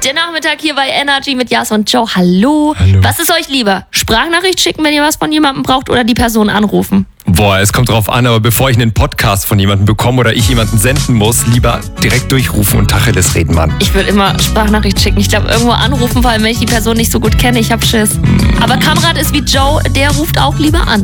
Der Nachmittag hier bei Energy mit Jas und Joe. Hallo. Was ist euch lieber? Sprachnachricht schicken, wenn ihr was von jemandem braucht, oder die Person anrufen? Boah, es kommt drauf an, aber bevor ich einen Podcast von jemandem bekomme oder ich jemanden senden muss, lieber direkt durchrufen und Tacheles reden, Mann. Ich würde immer Sprachnachricht schicken. Ich glaube, irgendwo anrufen, vor allem wenn ich die Person nicht so gut kenne. Ich hab Schiss. Aber Kamrat ist wie Joe, der ruft auch lieber an.